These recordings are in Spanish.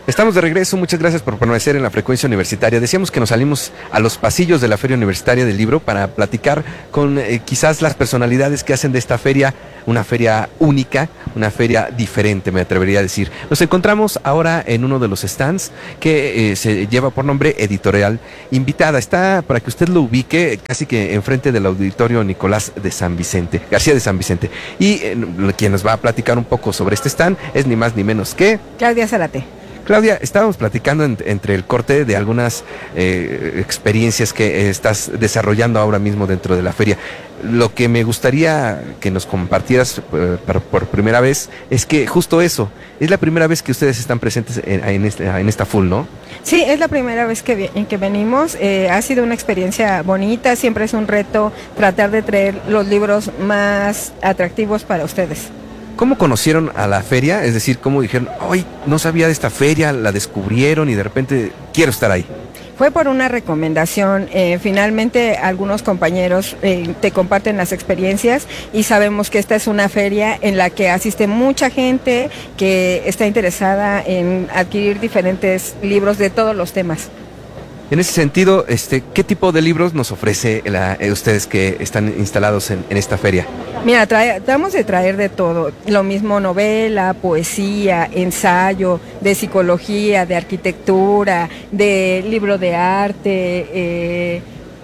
Estamos de regreso, muchas gracias por permanecer en la frecuencia universitaria. Decíamos que nos salimos a los pasillos de la Feria Universitaria del Libro para platicar con quizás las personalidades que hacen de esta feria una feria única, una feria diferente, me atrevería a decir. Nos encontramos ahora en uno de los stands que se lleva por nombre Editorial Invitada. Está, para que usted lo ubique, casi que enfrente del auditorio Nicolás de San Vicente, García de San Vicente. Y quien nos va a platicar un poco sobre este stand es ni más ni menos que Claudia Zárate. Claudia, estábamos platicando entre el corte de algunas experiencias que estás desarrollando ahora mismo dentro de la feria. Lo que me gustaría que nos compartieras por primera vez es que justo eso, es la primera vez que ustedes están presentes en esta full, ¿no? Sí, es la primera vez que venimos. Ha sido una experiencia bonita, siempre es un reto tratar de traer los libros más atractivos para ustedes. ¿Cómo conocieron a la feria? Es decir, ¿cómo dijeron, hoy no sabía de esta feria, la descubrieron y de repente quiero estar ahí? Fue por una recomendación. Finalmente algunos compañeros te comparten las experiencias y sabemos que esta es una feria en la que asiste mucha gente que está interesada en adquirir diferentes libros de todos los temas. En ese sentido, ¿qué tipo de libros nos ofrece ustedes que están instalados en esta feria? Mira, tratamos de traer de todo, lo mismo novela, poesía, ensayo, de psicología, de arquitectura, de libro de arte,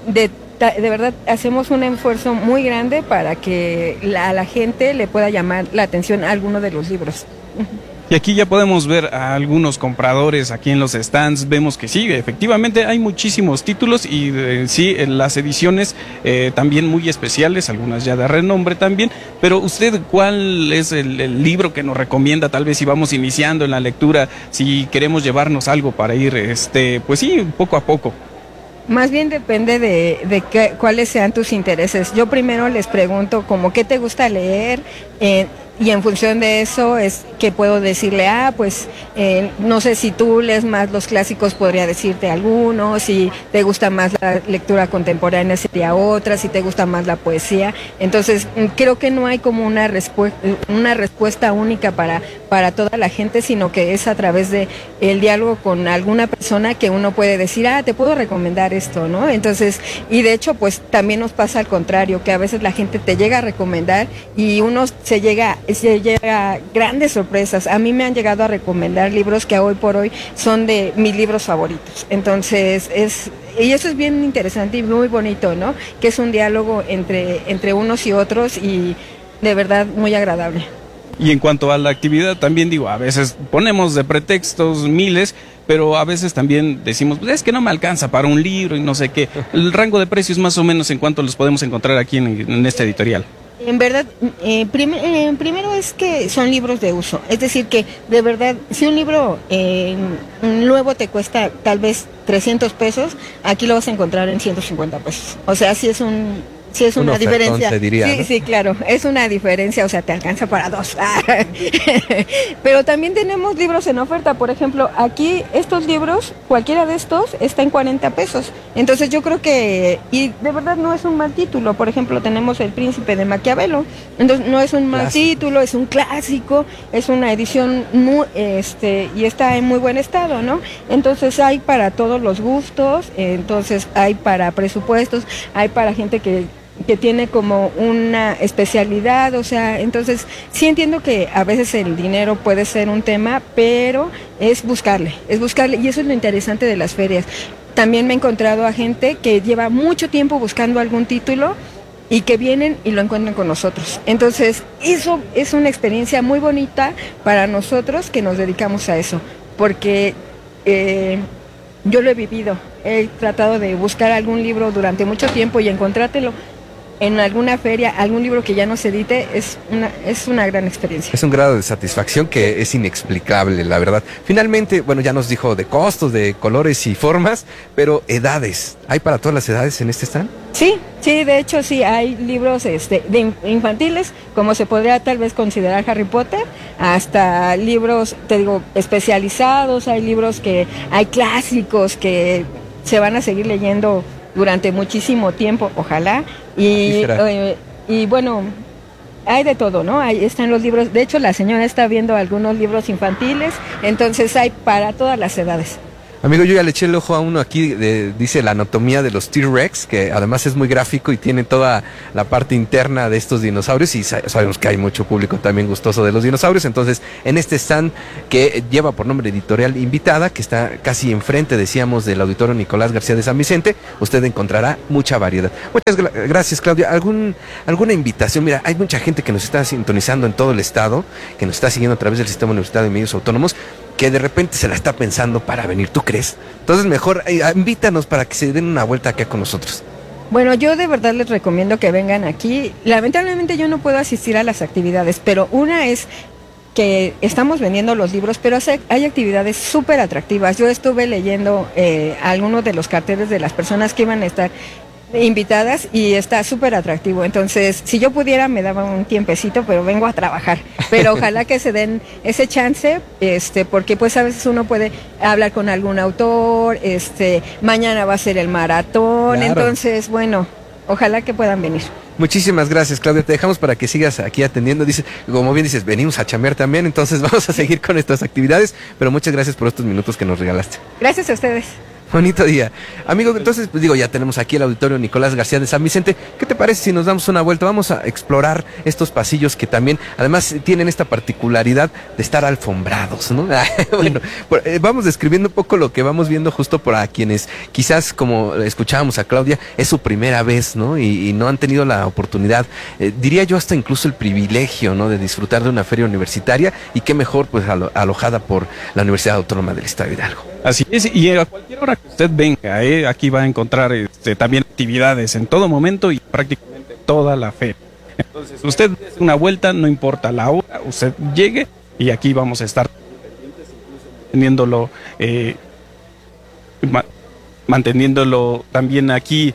de verdad hacemos un esfuerzo muy grande para que a la gente le pueda llamar la atención a alguno de los libros. Y aquí ya podemos ver a algunos compradores aquí en los stands, vemos que sí, efectivamente hay muchísimos títulos y sí, las ediciones también muy especiales, algunas ya de renombre también, pero usted, ¿cuál es el libro que nos recomienda tal vez si vamos iniciando en la lectura, si queremos llevarnos algo para ir, pues sí, poco a poco? Más bien depende de cuáles sean tus intereses. Yo primero les pregunto como qué te gusta leer, y en función de eso es que puedo decirle, pues no sé, si tú lees más los clásicos podría decirte algunos, si te gusta más la lectura contemporánea sería otra, si te gusta más la poesía. Entonces creo que no hay como una respuesta única para toda la gente, sino que es a través de el diálogo con alguna persona que uno puede decir, te puedo recomendar esto, ¿no? Entonces, y de hecho pues también nos pasa al contrario, que a veces la gente te llega a recomendar y uno se llega a grandes sorpresas. A mí me han llegado a recomendar libros que hoy por hoy son de mis libros favoritos. Entonces, y eso es bien interesante y muy bonito, ¿no? Que es un diálogo entre unos y otros y de verdad muy agradable. Y en cuanto a la actividad, también digo, a veces ponemos de pretextos miles, pero a veces también decimos, pues es que no me alcanza para un libro y no sé qué. El rango de precios más o menos en cuánto los podemos encontrar aquí en esta editorial. En verdad, primero es que son libros de uso, es decir que de verdad, si un libro nuevo te cuesta tal vez 300 pesos, aquí lo vas a encontrar en 150 pesos. O sea, sí es una diferencia. Se diría, sí, ¿no? Sí, claro, es una diferencia, o sea, te alcanza para dos. Pero también tenemos libros en oferta, por ejemplo, aquí estos libros, cualquiera de estos está en 40 pesos. Entonces yo creo que, y de verdad no es un mal título, por ejemplo, tenemos El Príncipe de Maquiavelo, entonces no es un mal título, es un clásico, es una edición y está en muy buen estado, ¿no? Entonces hay para todos los gustos, entonces hay para presupuestos, hay para gente que tiene como una especialidad, o sea, entonces sí entiendo que a veces el dinero puede ser un tema, pero es buscarle, y eso es lo interesante de las ferias. También me he encontrado a gente que lleva mucho tiempo buscando algún título y que vienen y lo encuentran con nosotros. Entonces, eso es una experiencia muy bonita para nosotros que nos dedicamos a eso, porque yo lo he vivido, he tratado de buscar algún libro durante mucho tiempo y encontrártelo en alguna feria, algún libro que ya no se edite, es una gran experiencia. Es un grado de satisfacción que es inexplicable, la verdad. Finalmente, bueno, ya nos dijo de costos, de colores y formas, pero edades. ¿Hay para todas las edades en este stand? Sí, de hecho sí, hay libros de infantiles, como se podría tal vez considerar Harry Potter, hasta libros, te digo, especializados, hay clásicos que se van a seguir leyendo durante muchísimo tiempo, ojalá, y bueno, hay de todo, ¿no? Ahí están los libros, de hecho la señora está viendo algunos libros infantiles, entonces hay para todas las edades. Amigo, yo ya le eché el ojo a uno aquí, dice la anatomía de los T-Rex, que además es muy gráfico y tiene toda la parte interna de estos dinosaurios, y sabemos que hay mucho público también gustoso de los dinosaurios. Entonces, en este stand que lleva por nombre Editorial Invitada, que está casi enfrente, decíamos, del Auditorio Nicolás García de San Vicente, usted encontrará mucha variedad. Muchas gracias, Claudia. ¿Alguna invitación? Mira, hay mucha gente que nos está sintonizando en todo el estado, que nos está siguiendo a través del Sistema Universitario de Medios Autónomos, que de repente se la está pensando para venir, ¿tú crees? Entonces mejor invítanos para que se den una vuelta acá con nosotros. Bueno, yo de verdad les recomiendo que vengan aquí. Lamentablemente yo no puedo asistir a las actividades, pero una es que estamos vendiendo los libros, pero hay actividades súper atractivas. Yo estuve leyendo algunos de los carteles de las personas que iban a estar invitadas y está súper atractivo. Entonces, si yo pudiera me daba un tiempecito, pero vengo a trabajar. Pero ojalá que se den ese chance, porque pues a veces uno puede hablar con algún autor, mañana va a ser el maratón, claro. Entonces, bueno, ojalá que puedan venir. Muchísimas gracias, Claudia. Te dejamos para que sigas aquí atendiendo. Dice, como bien dices, venimos a chambear también, entonces vamos a seguir con nuestras actividades, pero muchas gracias por estos minutos que nos regalaste. Gracias a ustedes. Bonito día. Amigo, entonces, pues digo, ya tenemos aquí el Auditorio Nicolás García de San Vicente. ¿Qué te parece si nos damos una vuelta? Vamos a explorar estos pasillos que también, además, tienen esta particularidad de estar alfombrados, ¿no? Bueno, vamos describiendo un poco lo que vamos viendo justo para quienes quizás, como escuchábamos a Claudia, es su primera vez, ¿no? Y no han tenido la oportunidad, diría yo hasta incluso el privilegio, ¿no? De disfrutar de una feria universitaria, y qué mejor, pues, alojada por la Universidad Autónoma del Estado de Hidalgo. Así es, y a cualquier hora que usted venga, aquí va a encontrar también actividades en todo momento y prácticamente toda la feria. Entonces, usted hace una vuelta, no importa la hora, usted llegue y aquí vamos a estar manteniéndolo también aquí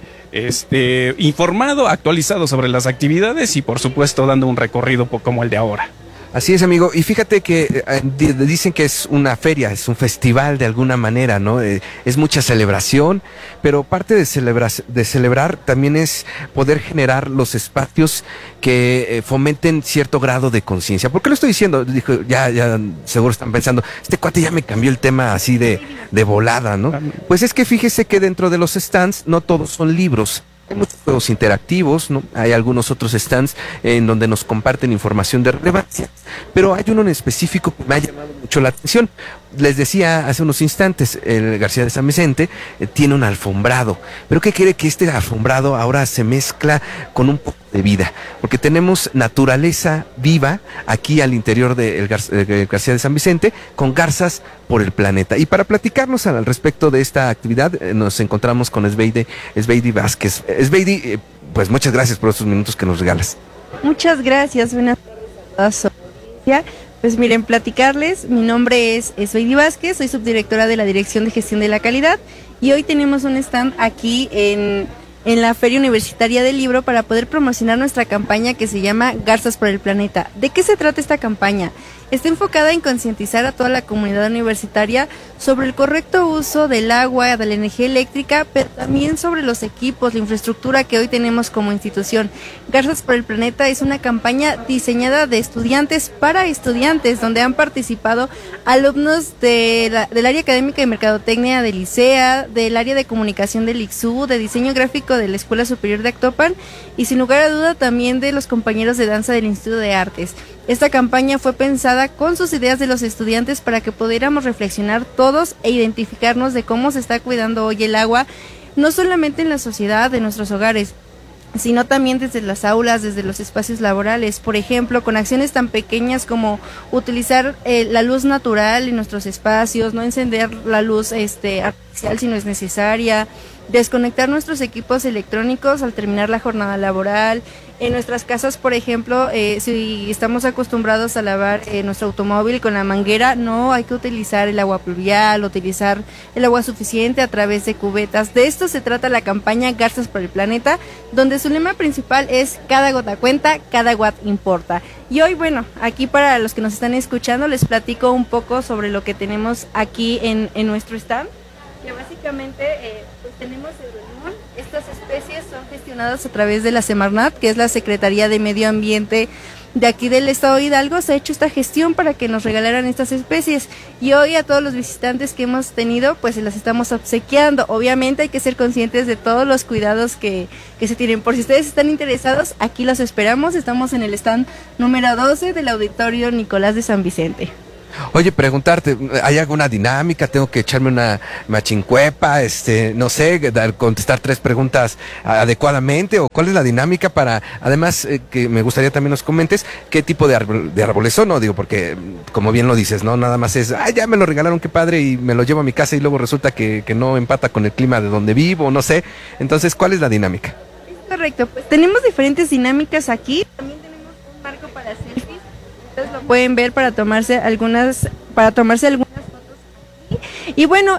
informado, actualizado sobre las actividades y por supuesto dando un recorrido como el de ahora. Así es, amigo, y fíjate que dicen que es una feria, es un festival de alguna manera, ¿no? Es mucha celebración, pero parte de celebrar también es poder generar los espacios que fomenten cierto grado de conciencia. ¿Por qué lo estoy diciendo? Dijo, ya seguro están pensando, este cuate ya me cambió el tema así de volada, ¿no? Pues es que fíjese que dentro de los stands no todos son libros. Hay muchos juegos interactivos, ¿no? Hay algunos otros stands en donde nos comparten información de relevancia, pero hay uno en específico que me ha llamado mucho la atención. Les decía hace unos instantes, el García de San Vicente tiene un alfombrado, pero ¿qué quiere? Que este alfombrado ahora se mezcla con un poco de vida, porque tenemos naturaleza viva aquí al interior del García de San Vicente, con garzas por el planeta. Y para platicarnos al respecto de esta actividad, nos encontramos con Esbeidi Vázquez. Esbeidi, pues muchas gracias por estos minutos que nos regalas. Muchas gracias, buenas tardes a todos. Pues miren, platicarles, mi nombre es Esbeidi Vázquez, soy subdirectora de la Dirección de Gestión de la Calidad y hoy tenemos un stand aquí en la Feria Universitaria del Libro para poder promocionar nuestra campaña que se llama Garzas por el Planeta. ¿De qué se trata esta campaña? Está enfocada en concientizar a toda la comunidad universitaria sobre el correcto uso del agua, de la energía eléctrica, pero también sobre los equipos, la infraestructura que hoy tenemos como institución. Garzas por el Planeta es una campaña diseñada de estudiantes para estudiantes, donde han participado alumnos del área académica de Mercadotecnia del ICEA, del área de comunicación del ICSU, de diseño gráfico de la Escuela Superior de Actopan y sin lugar a duda también de los compañeros de danza del Instituto de Artes. Esta campaña fue pensada con sus ideas de los estudiantes para que pudiéramos reflexionar todos e identificarnos de cómo se está cuidando hoy el agua, no solamente en la sociedad, en nuestros hogares, sino también desde las aulas, desde los espacios laborales. Por ejemplo, con acciones tan pequeñas como utilizar la luz natural en nuestros espacios, no encender la luz artificial si no es necesaria, desconectar nuestros equipos electrónicos al terminar la jornada laboral. En nuestras casas, por ejemplo, si estamos acostumbrados a lavar nuestro automóvil con la manguera, no hay que utilizar el agua pluvial, utilizar el agua suficiente a través de cubetas. De esto se trata la campaña Garzas por el Planeta, donde su lema principal es cada gota cuenta, cada watt importa. Y hoy, bueno, aquí para los que nos están escuchando, les platico un poco sobre lo que tenemos aquí en nuestro stand. Que básicamente pues tenemos el limón. Estas especies son gestionadas a través de la Semarnat, que es la Secretaría de Medio Ambiente de aquí del estado de Hidalgo se ha hecho esta gestión para que nos regalaran estas especies, y hoy a todos los visitantes que hemos tenido pues se las estamos obsequiando. Obviamente hay que ser conscientes de todos los cuidados que se tienen. Por si ustedes están interesados, aquí los esperamos. Estamos en el stand número 12 del Auditorio Nicolás de San Vicente. Oye, preguntarte, ¿hay alguna dinámica? ¿Tengo que echarme una machincuepa? No sé, contestar 3 preguntas adecuadamente, o cuál es la dinámica para, además, que me gustaría también nos comentes qué tipo de árboles son, ¿no? Digo, porque, como bien lo dices, ¿no? Nada más es, ya me lo regalaron, qué padre, y me lo llevo a mi casa y luego resulta que no empata con el clima de donde vivo, no sé. Entonces, ¿cuál es la dinámica? Correcto, pues tenemos diferentes dinámicas aquí. También tenemos un marco para selfies. Ustedes lo pueden ver para tomarse algunas fotos aquí. Y bueno,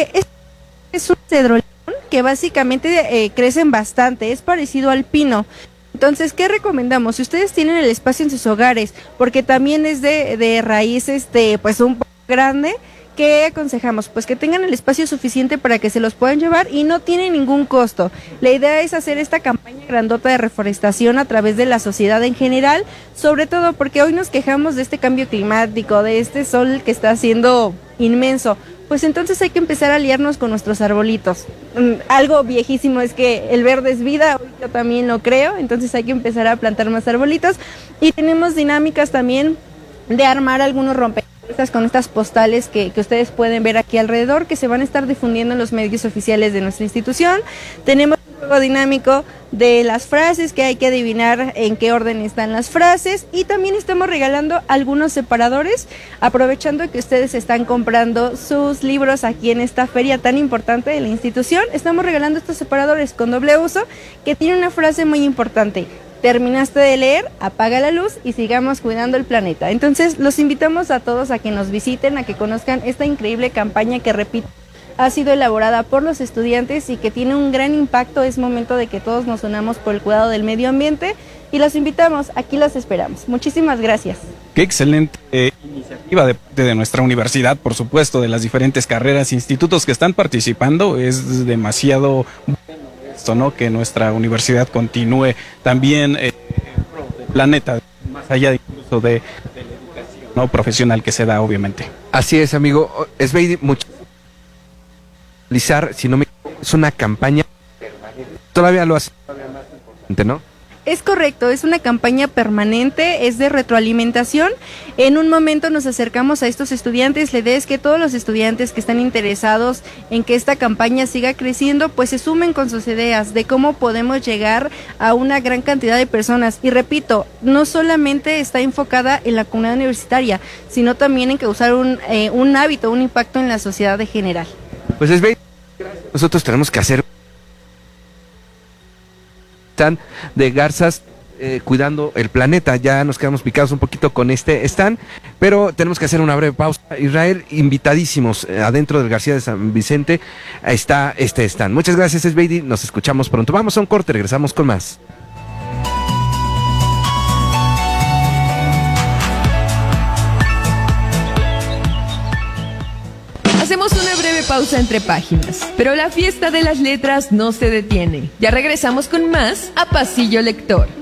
es un cedro que básicamente crecen bastante, es parecido al pino. Entonces, ¿qué recomendamos? Si ustedes tienen el espacio en sus hogares, porque también es de raíces pues un poco grande, ¿qué aconsejamos? Pues que tengan el espacio suficiente para que se los puedan llevar y no tiene ningún costo. La idea es hacer esta campaña grandota de reforestación a través de la sociedad en general, sobre todo porque hoy nos quejamos de este cambio climático, de este sol que está haciendo inmenso. Pues entonces hay que empezar a aliarnos con nuestros arbolitos. Algo viejísimo es que el verde es vida, hoy yo también lo creo, entonces hay que empezar a plantar más arbolitos. Y tenemos dinámicas también de armar algunos rompecabezas con estas postales que ustedes pueden ver aquí alrededor, que se van a estar difundiendo en los medios oficiales de nuestra institución. Tenemos un juego dinámico de las frases, que hay que adivinar en qué orden están las frases, y también estamos regalando algunos separadores, aprovechando que ustedes están comprando sus libros aquí en esta feria tan importante de la institución. Estamos regalando estos separadores con doble uso, que tiene una frase muy importante: terminaste de leer, apaga la luz y sigamos cuidando el planeta. Entonces los invitamos a todos a que nos visiten, a que conozcan esta increíble campaña que, repito, ha sido elaborada por los estudiantes y que tiene un gran impacto. Es momento de que todos nos unamos por el cuidado del medio ambiente y los invitamos, aquí los esperamos. Muchísimas gracias. Qué excelente iniciativa de nuestra universidad, por supuesto, de las diferentes carreras e institutos que están participando. Es demasiado esto, ¿no? Que nuestra universidad continúe también el planeta, más allá incluso de la educación, ¿no?, profesional que se da, obviamente. Así es, amigo. Sveidi, si no me equivoco, es una campaña todavía lo hace más importante, ¿no? Es correcto, es una campaña permanente, es de retroalimentación. En un momento nos acercamos a estos estudiantes. La idea es que todos los estudiantes que están interesados en que esta campaña siga creciendo, pues se sumen con sus ideas de cómo podemos llegar a una gran cantidad de personas. Y repito, no solamente está enfocada en la comunidad universitaria, sino también en causar un hábito, un impacto en la sociedad en general. Pues nosotros tenemos que hacer de garzas cuidando el planeta. Ya nos quedamos picados un poquito con este stand, pero tenemos que hacer una breve pausa. Israel, invitadísimos adentro del García de San Vicente está este stand. Muchas gracias, Sveidi, nos escuchamos pronto. Vamos a un corte, regresamos con más. Hacemos una breve pausa entre páginas, pero la fiesta de las letras no se detiene. Ya regresamos con más a Pasillo Lector.